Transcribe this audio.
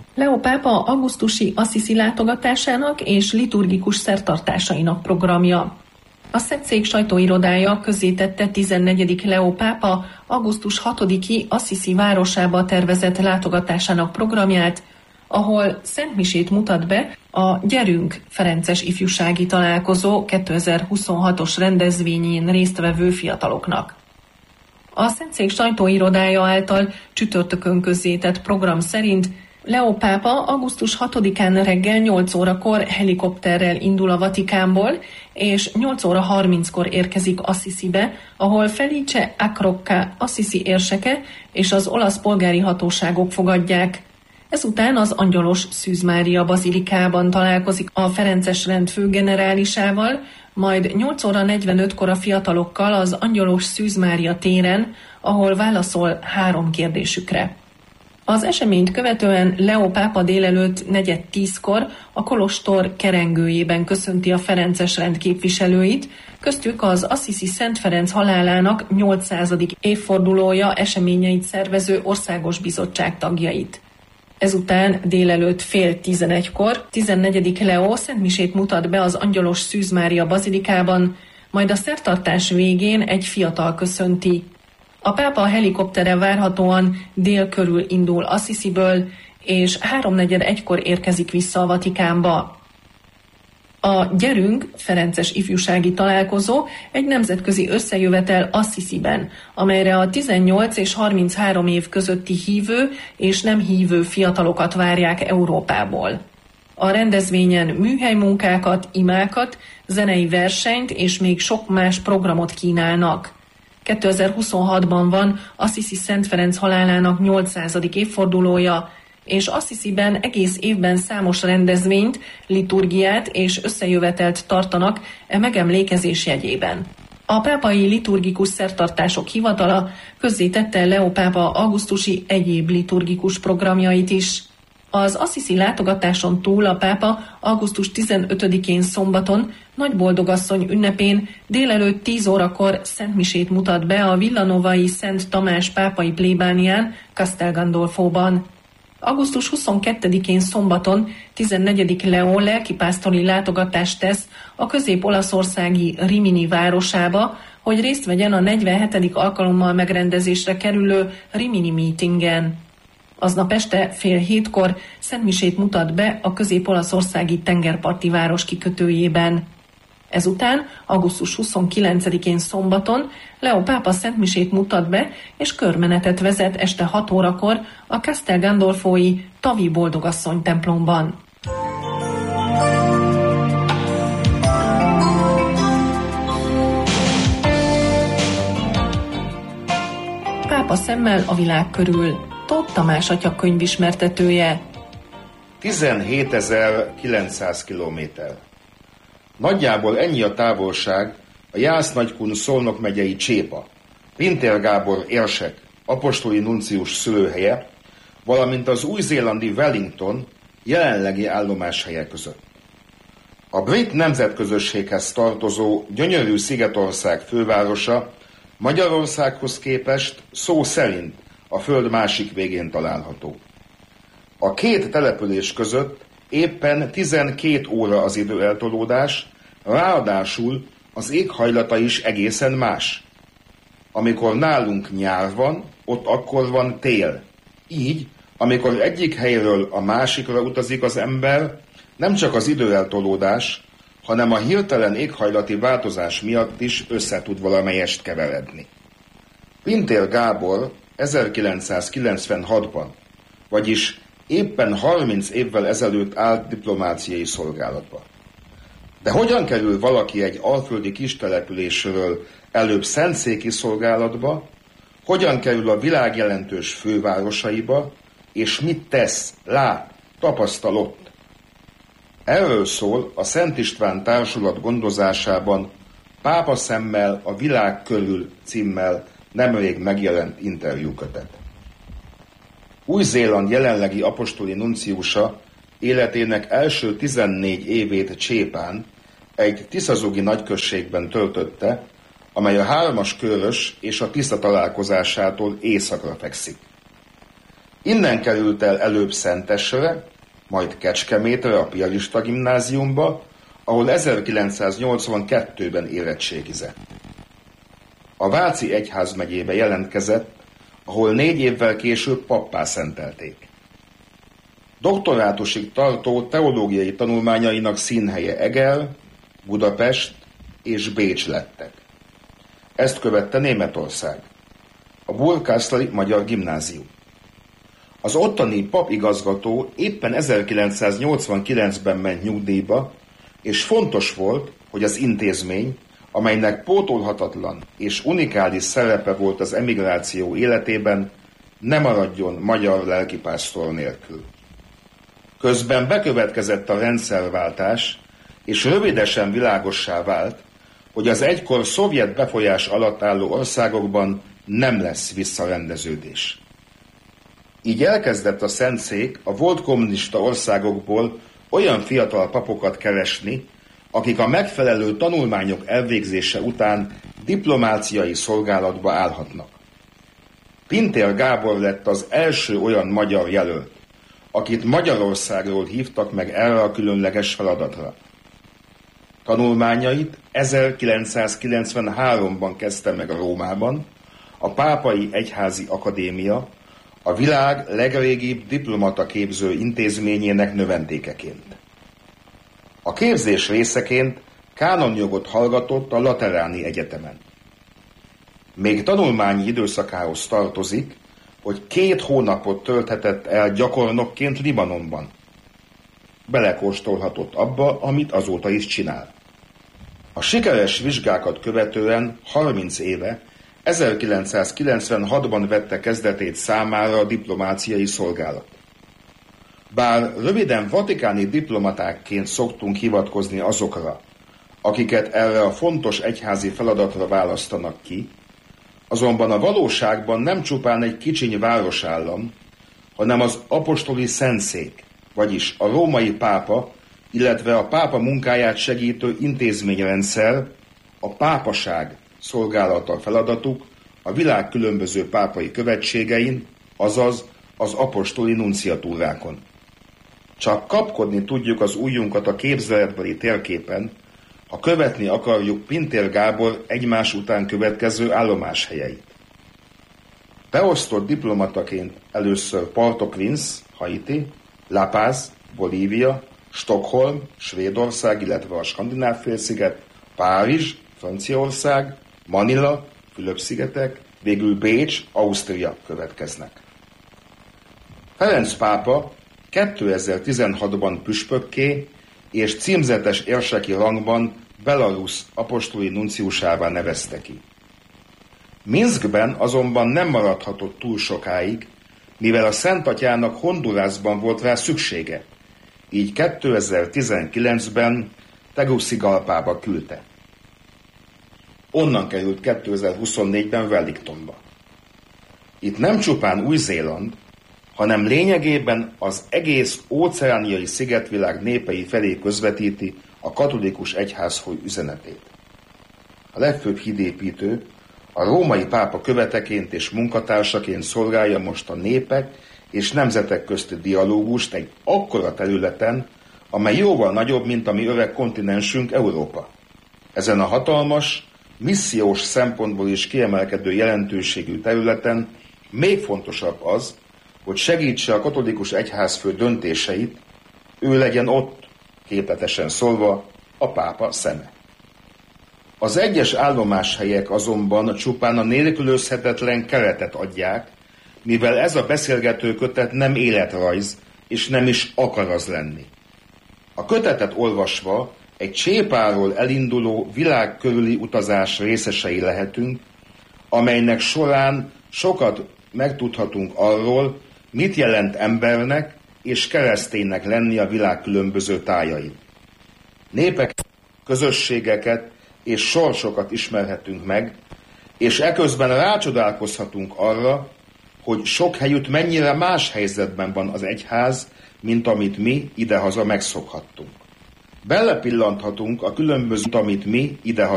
Leó pápa augusztusi Assisi látogatásának és liturgikus szertartásainak programja. A Szentszék sajtóirodája közzétette 14. Leó pápa augusztus 6-i Assisi városába tervezett látogatásának programját, ahol szentmisét mutat be a Gyerünk Ferences ifjúsági találkozó 2026-os rendezvényén résztvevő fiataloknak. A Szentszék sajtóirodája által csütörtökön közzétett program szerint Leó pápa augusztus 6-án reggel 8 órakor helikopterrel indul a Vatikánból, és 8 óra 30-kor érkezik Assisibe, ahol Felice Acrocca Assisi érseke és az olasz polgári hatóságok fogadják. Ezután az Angyalos Szűz Mária bazilikában találkozik a Ferences rend főgenerálisával, majd 8 óra 45-kor a fiatalokkal az Angyalos Szűz Mária téren, ahol válaszol 3 kérdésükre. Az eseményt követően Leó pápa délelőtt 9:10-kor a kolostor kerengőjében köszönti a Ferences rend képviselőit, köztük az Assisi Szent Ferenc halálának 800. évfordulója eseményeit szervező országos bizottság tagjait. Ezután délelőtt 10:30-kor 14. Leó szentmisét mutat be az Angyalos Szűz Mária bazilikában, majd a szertartás végén egy fiatal köszönti. A pápa helikoptere várhatóan dél körül indul Assisiből, és 3:41-kor érkezik vissza a Vatikánba. A Gyerünk Ferences ifjúsági találkozó egy nemzetközi összejövetel Assisiben, amelyre a 18 és 33 év közötti hívő és nem hívő fiatalokat várják Európából. A rendezvényen műhelymunkákat, imákat, zenei versenyt és még sok más programot kínálnak. 2026-ban van Assisi Szent Ferenc halálának 800. évfordulója, és Assisiben egész évben számos rendezvényt, liturgiát és összejövetelt tartanak e megemlékezés jegyében. A pápai liturgikus szertartások hivatala közzétette Leó pápa augusztusi egyéb liturgikus programjait is. Az Assisi látogatáson túl a pápa augusztus 15-én szombaton Nagyboldogasszony ünnepén délelőtt 10 órakor szentmisét mutat be a villanovai Szent Tamás pápai plébánián Castel Gandolfóban. Augusztus 22-én szombaton 14. Leó lelkipásztori látogatást tesz a közép-olaszországi Rimini városába, hogy részt vegyen a 47. alkalommal megrendezésre kerülő Rimini meetingen. Aznap este 6:30-kor szentmisét mutat be a közép-olaszországi tengerparti város kikötőjében. Ezután augusztus 29-én szombaton Leó pápa szentmisét mutat be, és körmenetet vezet este 6 órakor a Castel Gandolfói Tavi Boldogasszony templomban. Pápa szemmel a világ körül. Tóth Tamás atya könyvismertetője. 17.900 kilométer. Nagyjából ennyi a távolság a Jász-Nagykun Szolnok megyei Csépa, Pintér Gábor érsek, apostoli nuncius szülőhelye, valamint az új-zélandi Wellington jelenlegi állomáshelye között. A brit nemzetközösséghez tartozó gyönyörű szigetország fővárosa Magyarországhoz képest szó szerint a föld másik végén található. A két település között éppen 12 óra az időeltolódás, ráadásul az éghajlata is egészen más. Amikor nálunk nyár van, ott akkor van tél. Így, amikor egyik helyről a másikra utazik az ember, nem csak az időeltolódás, hanem a hirtelen éghajlati változás miatt is össze tud valamelyest keveredni. Pintér Gábor 1996-ban, vagyis éppen 30 évvel ezelőtt állt diplomáciai szolgálatba. De hogyan kerül valaki egy alföldi kistelepülésről előbb szentszéki szolgálatba, hogyan kerül a világ jelentős fővárosaiba, és mit tesz, lát, tapasztal ott? Erről szól a Szent István Társulat gondozásában Pápa szemmel a világ körül címmel nemrég megjelent interjúkötet. Új-Zéland jelenlegi apostoli nunciusa életének első 14 évét Csépán, egy tiszazugi nagyközségben töltötte, amely a Hármas Körös és a Tisza találkozásától északra fekszik. Innen került el előbb Szentesre, majd Kecskemétre a piarista gimnáziumba, ahol 1982-ben érettségizett. A Váci egyházmegyébe jelentkezett, ahol 4 évvel később pappá szentelték. Doktorátusig tartó teológiai tanulmányainak színhelye Eger, Budapest és Bécs lettek. Ezt követte Németország, a Burgkászli Magyar Gimnázium. Az ottani papigazgató éppen 1989-ben ment nyugdíjba, és fontos volt, hogy az intézmény, amelynek pótolhatatlan és unikális szerepe volt az emigráció életében, ne maradjon magyar lelkipásztor nélkül. Közben bekövetkezett a rendszerváltás, és rövidesen világossá vált, hogy az egykor szovjet befolyás alatt álló országokban nem lesz visszarendeződés. Így elkezdett a Szentszék a volt kommunista országokból olyan fiatal papokat keresni, akik a megfelelő tanulmányok elvégzése után diplomáciai szolgálatba állhatnak. Pintér Gábor lett az első olyan magyar jelölt, akit Magyarországról hívtak meg erre a különleges feladatra. Tanulmányait 1993-ban kezdte meg Rómában, a Pápai Egyházi Akadémia, a világ legrégibb diplomataképző intézményének növendékeként. A képzés részeként kánonjogot hallgatott a Lateráni Egyetemen. Még tanulmányi időszakához tartozik, hogy 2 hónapot tölthetett el gyakornokként Libanonban. Belekóstolhatott abba, amit azóta is csinál. A sikeres vizsgákat követően 30 éve, 1996-ban vette kezdetét számára a diplomáciai szolgálat. Bár röviden vatikáni diplomatákként szoktunk hivatkozni azokra, akiket erre a fontos egyházi feladatra választanak ki, azonban a valóságban nem csupán egy kicsiny városállam, hanem az apostoli szentszék, vagyis a római pápa, illetve a pápa munkáját segítő intézményrendszer, a pápaság szolgálata feladatuk a világ különböző pápai követségein, azaz az apostoli nunciatúrákon. Csak kapkodni tudjuk az ujjunkat a képzeletbeli térképen, ha követni akarjuk Pintér Gábor egymás után következő állomáshelyeit. Beosztott diplomataként először Port-au-Prince, Haiti, La Paz, Bolívia, Stockholm, Svédország, illetve a Skandináv-félsziget, Párizs, Franciaország, Manila, Fülöp-szigetek, végül Bécs, Ausztria következnek. Ferenc pápa 2016-ban püspökké és címzetes érseki rangban Belarus apostoli nunciusává nevezte ki. Minszkben azonban nem maradhatott túl sokáig, mivel a Szent Atyának Hondurasban volt rá szüksége, így 2019-ben Tegucigalpába küldte. Onnan került 2024-ben Wellingtonba. Itt nem csupán Új-Zéland, hanem lényegében az egész óceániai szigetvilág népei felé közvetíti a katolikus egyházfoly üzenetét. A legfőbb hídépítő a római pápa követeként és munkatársaként szolgálja most a népek és nemzetek közti dialógust egy akkora területen, amely jóval nagyobb, mint a mi öreg kontinensünk Európa. Ezen a hatalmas, missziós szempontból is kiemelkedő jelentőségű területen még fontosabb az, hogy segítse a katolikus egyházfő döntéseit, ő legyen ott, képletesen szólva, a pápa szeme. Az egyes állomáshelyek azonban csupán a nélkülözhetetlen keretet adják, mivel ez a beszélgető kötet nem életrajz, és nem is akar az lenni. A kötetet olvasva egy csépáról elinduló világ körüli utazás részesei lehetünk, amelynek során sokat megtudhatunk arról, mit jelent embernek és kereszténynek lenni a világ különböző tájain. Népeket, közösségeket és sorsokat ismerhetünk meg, és eközben rácsodálkozhatunk arra, hogy sok helyütt mennyire más helyzetben van az egyház, mint amit mi idehaza megszokhattunk. Belepillanthatunk a különböző, amit mi idehaza